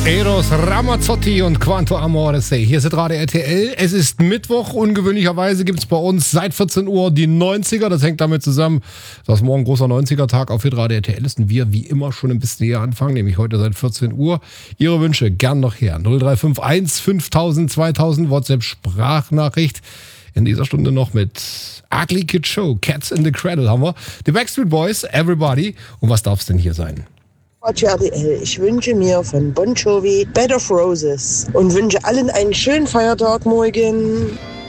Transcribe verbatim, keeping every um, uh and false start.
Eros Ramazzotti und Quanto Amore Sei. Hier ist Radio R T L. Es ist Mittwoch. Ungewöhnlicherweise gibt es bei uns seit vierzehn Uhr die neunziger. Das hängt damit zusammen, dass morgen großer neunziger-Tag auf Radio R T L ist und wir wie immer schon ein bisschen eher anfangen, nämlich heute seit vierzehn Uhr. Ihre Wünsche gern noch her. null drei fünf eins fünftausend zweitausend WhatsApp-Sprachnachricht. In dieser Stunde noch mit Ugly Kid Show, Cats in the Cradle haben wir. Die Backstreet Boys, Everybody. Und was darf es denn hier sein? R T L. Ich wünsche mir von Bon Jovi Bed of Roses und wünsche allen einen schönen Feiertag morgen.